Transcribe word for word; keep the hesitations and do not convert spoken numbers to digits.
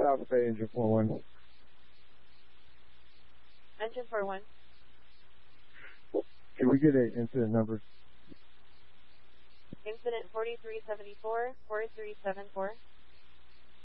South Bay, engine four one. Engine four one. Can we get an incident number? Incident forty-three seventy-four, four three seven four.